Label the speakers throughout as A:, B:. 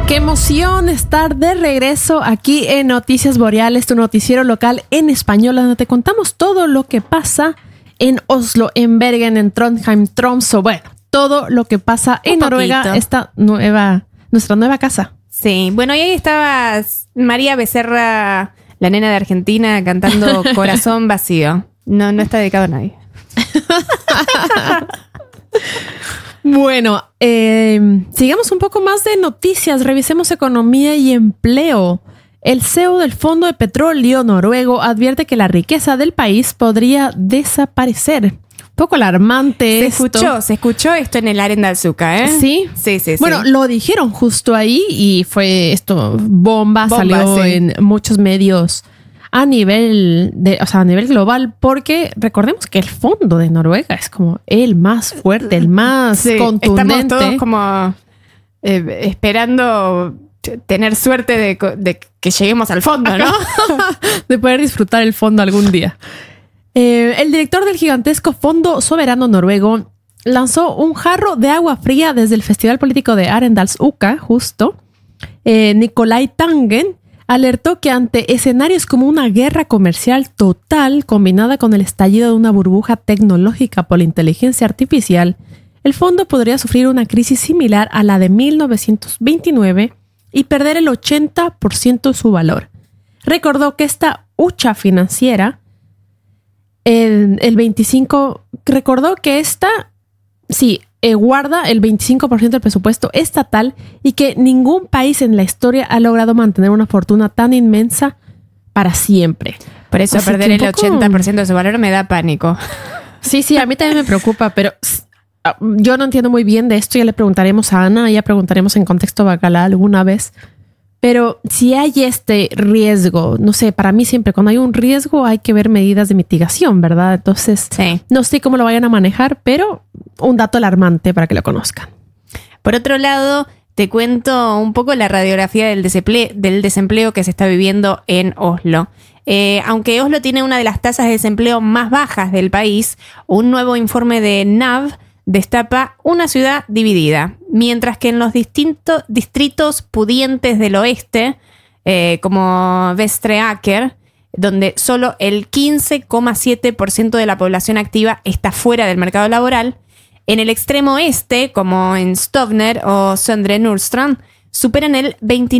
A: Qué emoción estar de regreso aquí en Noticias Boreales, tu noticiero local en español, donde te contamos todo lo que pasa en Oslo, en Bergen, en Trondheim, Tromsø, bueno, todo lo que pasa en Noruega, nuestra nueva casa.
B: Sí, bueno, y ahí estaba María Becerra, la nena de Argentina, cantando Corazón Vacío. No está dedicado a nadie.
A: Bueno, sigamos un poco más de noticias. Revisemos economía y empleo. El CEO del Fondo de Petróleo noruego advierte que la riqueza del país podría desaparecer. Un poco alarmante.
B: Se escuchó esto en el Arendalsuka, ¿eh?
A: Sí. Bueno, lo dijeron justo ahí y fue esto, bomba salió sí. En muchos medios a nivel global, porque recordemos que el fondo de Noruega es como el más fuerte, el más contundente.
B: Estamos todos como esperando tener suerte de que lleguemos al fondo, ¿no?
A: De poder disfrutar el fondo algún día. El director del gigantesco Fondo Soberano Noruego lanzó un jarro de agua fría desde el Festival Político de Arendalsuka, justo. Nicolai Tangen alertó que ante escenarios como una guerra comercial total combinada con el estallido de una burbuja tecnológica por la inteligencia artificial, el fondo podría sufrir una crisis similar a la de 1929 y perder el 80% de su valor. Recordó que esta hucha financiera, guarda el 25% del presupuesto estatal y que ningún país en la historia ha logrado mantener una fortuna tan inmensa para siempre.
B: Por eso perder el 80% de su valor me da pánico.
A: Sí, a mí también me preocupa, pero yo no entiendo muy bien de esto. Ya le preguntaremos a Ana, ya preguntaremos en contexto Bacala alguna vez. Pero si hay este riesgo, no sé, para mí siempre cuando hay un riesgo hay que ver medidas de mitigación, ¿verdad? Entonces, no sé cómo lo vayan a manejar, pero un dato alarmante para que lo conozcan.
B: Por otro lado, te cuento un poco la radiografía del desempleo que se está viviendo en Oslo. Aunque Oslo tiene una de las tasas de desempleo más bajas del país, un nuevo informe de NAV destapa una ciudad dividida, mientras que en los distintos distritos pudientes del oeste, como Vestre Aker, donde solo el 15,7% de la población activa está fuera del mercado laboral, en el extremo este, como en Stovner o Søndre Nordstrand, superan el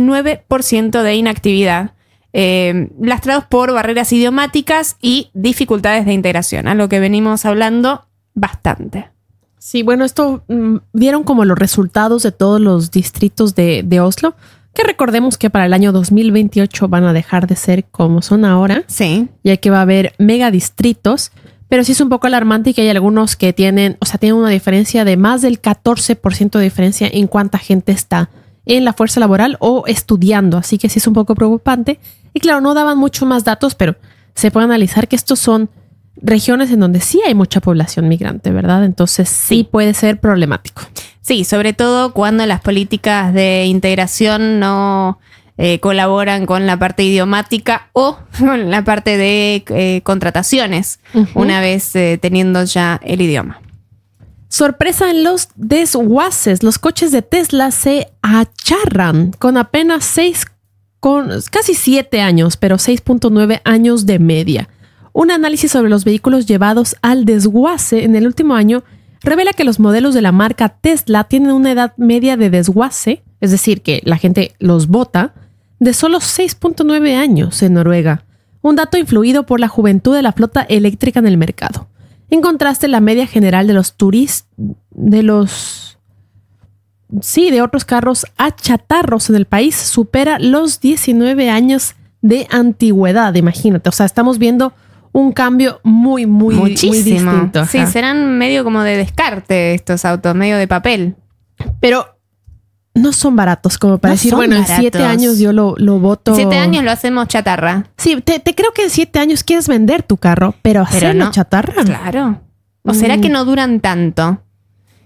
B: 29% de inactividad, lastrados por barreras idiomáticas y dificultades de integración, algo que venimos hablando bastante.
A: Sí, bueno, esto vieron como los resultados de todos los distritos de Oslo, que recordemos que para el año 2028 van a dejar de ser como son ahora.
B: Sí.
A: Ya que va a haber megadistritos, pero sí es un poco alarmante que hay algunos que tienen una diferencia de más del 14% de diferencia en cuánta gente está en la fuerza laboral o estudiando. Así que sí es un poco preocupante. Y claro, no daban mucho más datos, pero se puede analizar que estos son regiones en donde sí hay mucha población migrante, ¿verdad? Entonces sí puede ser problemático.
B: Sí, sobre todo cuando las políticas de integración no colaboran con la parte idiomática o con la parte de contrataciones, una vez teniendo ya el idioma.
A: Sorpresa en los desguaces. Los coches de Tesla se acharran con apenas casi 7 años, pero 6.9 años de media. Un análisis sobre los vehículos llevados al desguace en el último año revela que los modelos de la marca Tesla tienen una edad media de desguace, es decir, que la gente los bota, de solo 6.9 años en Noruega, un dato influido por la juventud de la flota eléctrica en el mercado. En contraste, la media general de los de otros carros achatarros en el país supera los 19 años de antigüedad, imagínate. O sea, estamos viendo un cambio muy distinto.
B: Sí, serán medio como de descarte estos autos, medio de papel.
A: Pero no son baratos como para decir, bueno, baratos. En 7 años yo lo boto.
B: 7 años lo hacemos chatarra.
A: Sí, te creo que en 7 años quieres vender tu carro, pero hacerlo chatarra.
B: Claro. ¿O será que no duran tanto?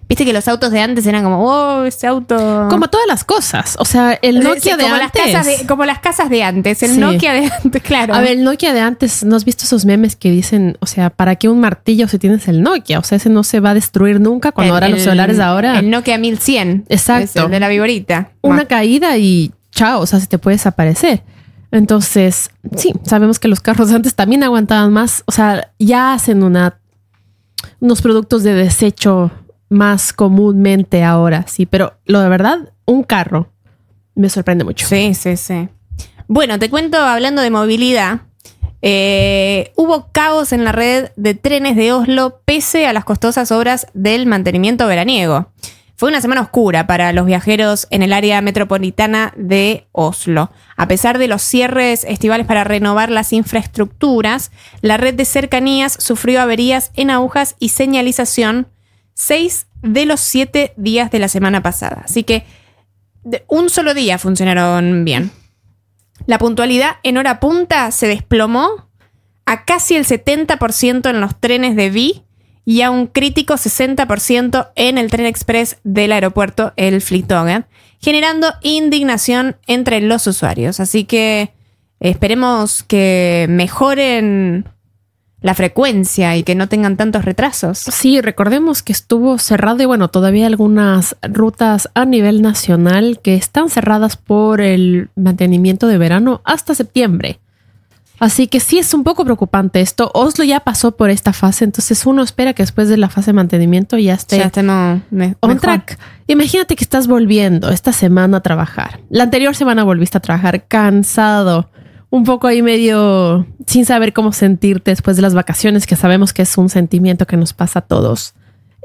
B: Viste que los autos de antes eran como, oh, ese auto...
A: Como todas las cosas. O sea, el Nokia de antes...
B: como las casas de antes. El Nokia de antes, claro.
A: A ver, el Nokia de antes, ¿no has visto esos memes que dicen, o sea, ¿para qué un martillo si tienes el Nokia? O sea, ese no se va a destruir nunca cuando ahora los celulares de ahora...
B: El Nokia 1100.
A: Exacto.
B: Es el de la viborita.
A: Una caída y chao, o sea, se te puede desaparecer. Entonces, sí, sabemos que los carros de antes también aguantaban más. O sea, ya hacen unos productos de desecho más comúnmente ahora, sí. Pero lo de verdad, un carro me sorprende mucho.
B: Sí, sí, sí. Bueno, te cuento, hablando de movilidad, hubo caos en la red de trenes de Oslo pese a las costosas obras del mantenimiento veraniego. Fue una semana oscura para los viajeros en el área metropolitana de Oslo. A pesar de los cierres estivales para renovar las infraestructuras, la red de cercanías sufrió averías en agujas y señalización 6 de los 7 días de la semana pasada. Así que un solo día funcionaron bien. La puntualidad en hora punta se desplomó a casi el 70% en los trenes de Vi y a un crítico 60% en el tren express del aeropuerto, el Flytoget, generando indignación entre los usuarios. Así que esperemos que mejoren la frecuencia y que no tengan tantos retrasos.
A: Sí, recordemos que estuvo cerrado y bueno, todavía hay algunas rutas a nivel nacional que están cerradas por el mantenimiento de verano hasta septiembre. Así que sí es un poco preocupante esto. Oslo ya pasó por esta fase, entonces uno espera que después de la fase de mantenimiento ya esté on track. Imagínate que estás volviendo esta semana a trabajar. La anterior semana volviste a trabajar cansado, un poco ahí medio sin saber cómo sentirte después de las vacaciones, que sabemos que es un sentimiento que nos pasa a todos.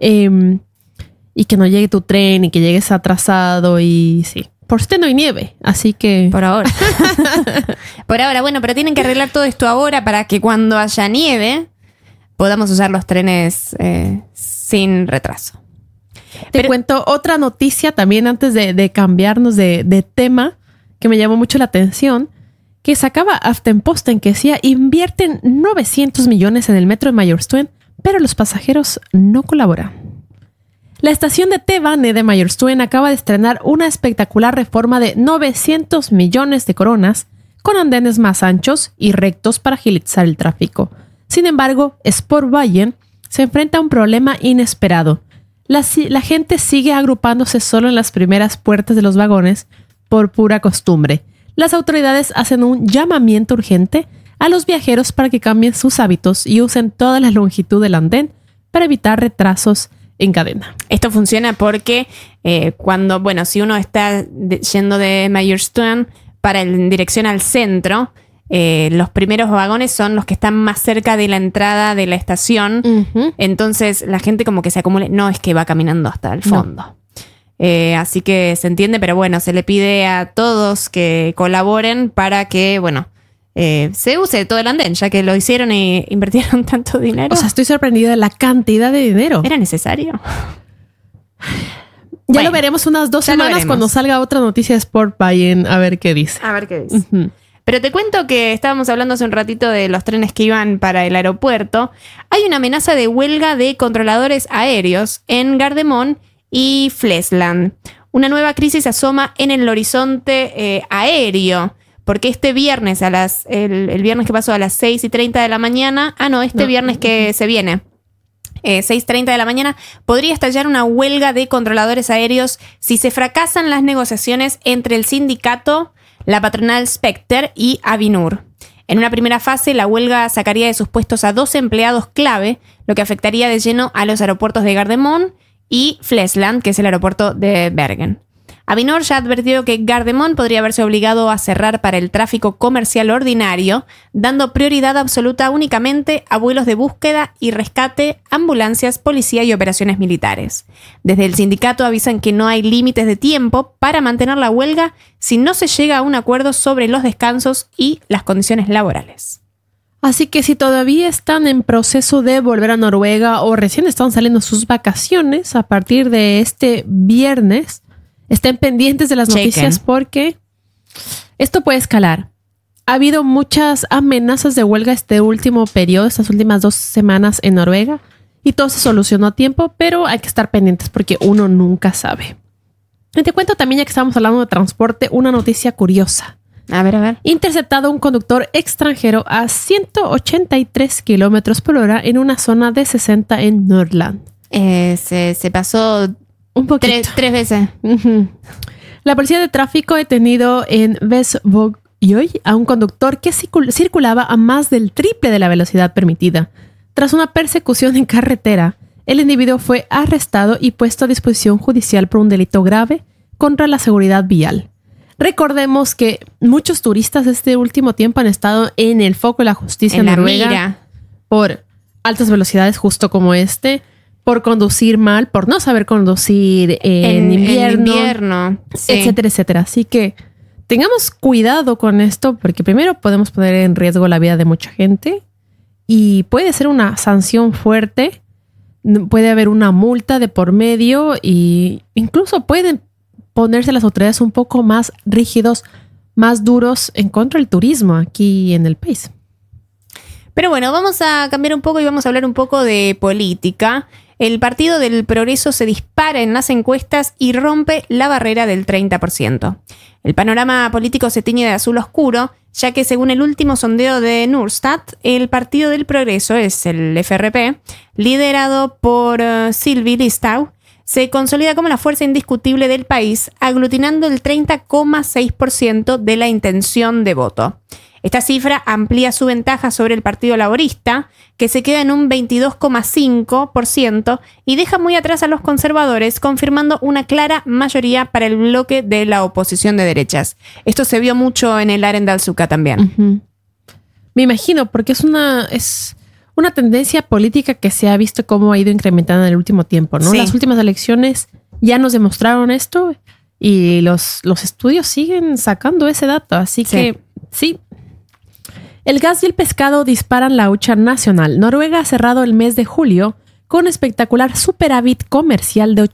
A: Y que no llegue tu tren y que llegues atrasado y sí. Por suerte no hay nieve, así que...
B: Por ahora. Por ahora, bueno, pero tienen que arreglar todo esto ahora para que cuando haya nieve podamos usar los trenes sin retraso.
A: Te cuento otra noticia también antes de cambiarnos de tema que me llamó mucho la atención, que sacaba Aftenposten que decía invierten 900 millones en el metro de Majorstuen, pero los pasajeros no colaboran. La estación de T-Bane de Majorstuen acaba de estrenar una espectacular reforma de 900 millones de coronas con andenes más anchos y rectos para agilizar el tráfico. Sin embargo, Sportveien se enfrenta a un problema inesperado. La gente sigue agrupándose solo en las primeras puertas de los vagones por pura costumbre. Las autoridades hacen un llamamiento urgente a los viajeros para que cambien sus hábitos y usen toda la longitud del andén para evitar retrasos en cadena.
B: Esto funciona porque si uno está yendo de Majorstuen en dirección al centro, los primeros vagones son los que están más cerca de la entrada de la estación. Uh-huh. Entonces la gente como que se acumula. No es que va caminando hasta el fondo. No. Así que se entiende, pero bueno, se le pide a todos que colaboren para que, se use todo el andén, ya que lo hicieron y invirtieron tanto dinero.
A: O sea, estoy sorprendida de la cantidad de dinero.
B: ¿Era necesario?
A: Ya lo veremos unas 2 semanas cuando salga otra noticia de Sportveien, a ver qué dice.
B: Uh-huh. Pero te cuento que estábamos hablando hace un ratito de los trenes que iban para el aeropuerto. Hay una amenaza de huelga de controladores aéreos en Gardermoen y Flesland. Una nueva crisis asoma en el horizonte aéreo. Porque este viernes, el viernes que pasó a las 6:30 de la mañana, viernes que se viene, 6:30 de la mañana, podría estallar una huelga de controladores aéreos si se fracasan las negociaciones entre el sindicato, la patronal Specter y Avinur. En una primera fase, la huelga sacaría de sus puestos a 2 empleados clave, lo que afectaría de lleno a los aeropuertos de Gardermoen y Flesland, que es el aeropuerto de Bergen. Avinor ya ha advertido que Gardermoen podría verse obligado a cerrar para el tráfico comercial ordinario, dando prioridad absoluta únicamente a vuelos de búsqueda y rescate, ambulancias, policía y operaciones militares. Desde el sindicato avisan que no hay límites de tiempo para mantener la huelga si no se llega a un acuerdo sobre los descansos y las condiciones laborales.
A: Así que si todavía están en proceso de volver a Noruega o recién están saliendo sus vacaciones a partir de este viernes, estén pendientes de las noticias porque esto puede escalar. Ha habido muchas amenazas de huelga este último periodo, estas últimas 2 semanas en Noruega. y todo se solucionó a tiempo, pero hay que estar pendientes porque uno nunca sabe. Y te cuento también, ya que estamos hablando de transporte, una noticia curiosa.
B: A ver.
A: Interceptado un conductor extranjero a 183 kilómetros por hora en una zona de 60 en Nordland.
B: Se pasó
A: un poquito.
B: Tres veces.
A: La policía de tráfico ha detenido en Vestvågøy a un conductor que circulaba a más del triple de la velocidad permitida. Tras una persecución en carretera, el individuo fue arrestado y puesto a disposición judicial por un delito grave contra la seguridad vial. Recordemos que muchos turistas este último tiempo han estado en el foco de la justicia en Noruega por altas velocidades, justo como por conducir mal, por no saber conducir en invierno,
B: sí.
A: etcétera, etcétera. Así que tengamos cuidado con esto, porque primero podemos poner en riesgo la vida de mucha gente y puede ser una sanción fuerte, puede haber una multa de por medio y incluso pueden ponerse las autoridades un poco más rígidos, más duros en contra del turismo aquí en el país.
B: Pero bueno, vamos a cambiar un poco y vamos a hablar un poco de política. El Partido del Progreso se dispara en las encuestas y rompe la barrera del 30%. El panorama político se tiñe de azul oscuro, ya que según el último sondeo de Norstat, el Partido del Progreso, es el FRP, liderado por Sylvi Listhaug, se consolida como la fuerza indiscutible del país, aglutinando el 30,6% de la intención de voto. Esta cifra amplía su ventaja sobre el Partido Laborista, que se queda en un 22,5% y deja muy atrás a los conservadores, confirmando una clara mayoría para el bloque de la oposición de derechas. Esto se vio mucho en el Arendalsuka también.
A: Uh-huh. Me imagino, porque es una tendencia política que se ha visto cómo ha ido incrementando en el último tiempo, ¿no? Sí. Las últimas elecciones ya nos demostraron esto y los estudios siguen sacando ese dato. Así que sí. El gas y el pescado disparan la hucha nacional. Noruega ha cerrado el mes de julio con espectacular superávit comercial de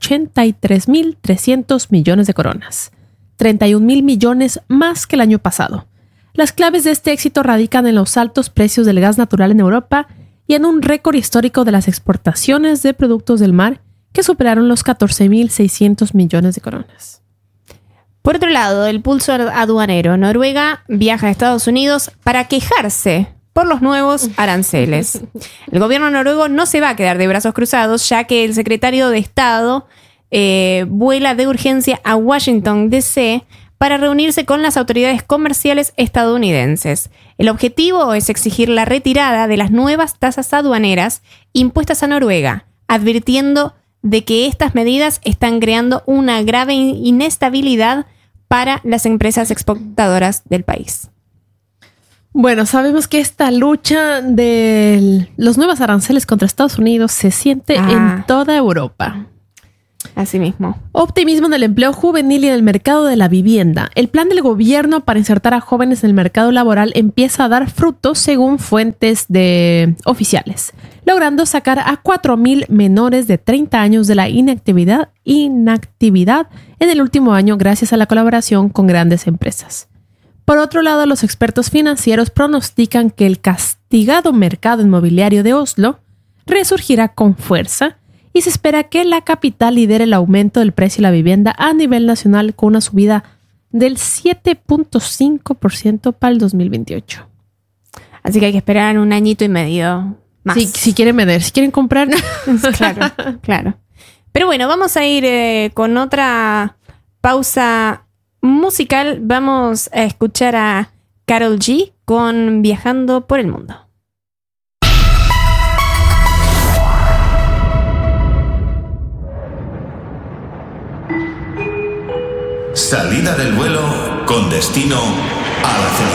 A: 83.300 millones de coronas. 31.000 millones más que el año pasado. Las claves de este éxito radican en los altos precios del gas natural en Europa y en un récord histórico de las exportaciones de productos del mar que superaron los 14.600 millones de coronas.
B: Por otro lado, el pulso aduanero. Noruega viaja a Estados Unidos para quejarse por los nuevos aranceles. El gobierno noruego no se va a quedar de brazos cruzados, ya que el secretario de Estado vuela de urgencia a Washington, D.C., para reunirse con las autoridades comerciales estadounidenses. El objetivo es exigir la retirada de las nuevas tasas aduaneras impuestas a Noruega, advirtiendo de que estas medidas están creando una grave inestabilidad para las empresas exportadoras del país.
A: Bueno, sabemos que esta lucha de los nuevos aranceles contra Estados Unidos se siente en toda Europa.
B: Así mismo.
A: Optimismo en el empleo juvenil y en el mercado de la vivienda. El plan del gobierno para insertar a jóvenes en el mercado laboral empieza a dar frutos según fuentes oficiales, logrando sacar a 4.000 menores de 30 años de la inactividad en el último año gracias a la colaboración con grandes empresas. Por otro lado, los expertos financieros pronostican que el castigado mercado inmobiliario de Oslo resurgirá con fuerza y se espera que la capital lidere el aumento del precio de la vivienda a nivel nacional con una subida del 7.5% para el 2028.
B: Así que hay que esperar un añito y medio más.
A: Sí, si quieren vender, si quieren comprar.
B: Claro. Pero bueno, vamos a ir con otra pausa musical. Vamos a escuchar a Karol G con Viajando por el Mundo.
C: Salida del vuelo con destino a la